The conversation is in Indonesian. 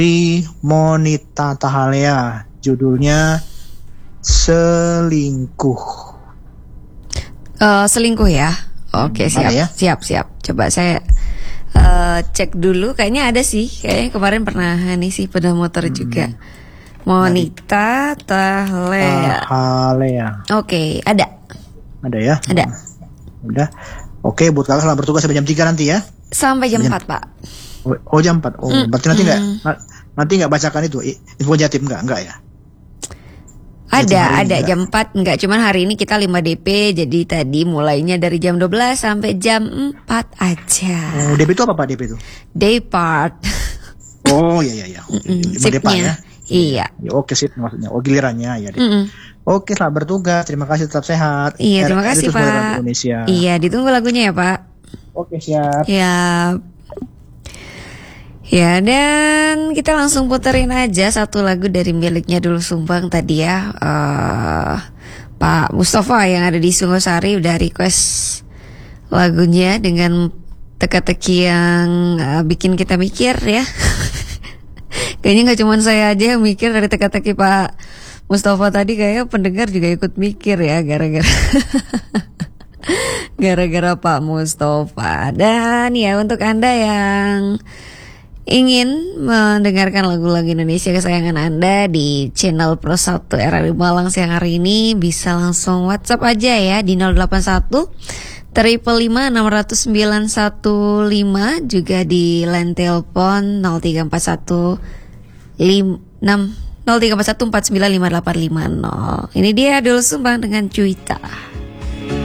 Monita Tahalea, judulnya Selingkuh. Selingkuh ya. Oke, siap, ya? siap. Coba saya cek dulu. Kayaknya ada sih. Kayaknya kemarin pernah nih sih pada motor juga. Monita Tahalea. Oke, ada. Ada ya? Ada. Udah. Oke, buat kakak selamat bertugas sampai jam 3 nanti ya. Sampai jam 4, Pak. Oh, jam 4. Oh, berarti nanti enggak bacakan itu info Jatim enggak ya? Ada jam 4 enggak, cuman hari ini kita 5 DP, jadi tadi mulainya dari jam 12 sampai jam 4 aja. Oh, DP itu apa Pak DP itu? Day part. Oh, iya. Sipnya. Ya? Iya. Ya, oke, sip maksudnya. Oh, gilirannya ya. Oke, selamat bertugas. Terima kasih, tetap sehat. Iya, terima kasih Pak. Indonesia. Iya, ditunggu lagunya ya Pak. Oke, siap. Ya, dan kita langsung puterin aja satu lagu dari miliknya Doel Sumbang tadi ya. Pak Mustafa yang ada di Sungosari udah request lagunya dengan teka-teki yang bikin kita mikir ya. Kayaknya gak cuma saya aja yang mikir dari teka-teki Pak Mustafa tadi, kayaknya pendengar juga ikut mikir ya gara-gara Pak Mustafa. Dan ya untuk Anda yang ingin mendengarkan lagu-lagu Indonesia kesayangan Anda di channel Pro 1 RRI Malang siang hari ini, bisa langsung WhatsApp aja ya di 081 355 60915, juga di line telepon 0341 495850. Ini dia Doel Sumbang dengan Cuita.